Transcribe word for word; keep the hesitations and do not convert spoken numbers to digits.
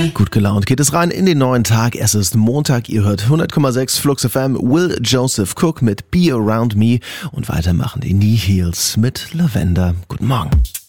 Gut gelaunt geht es rein in den neuen Tag. Es ist Montag, ihr hört hundert Komma sechs Flux F M, Will Joseph Cook mit Be Around Me und weitermachen die Knee Heels mit Lavender. Guten Morgen.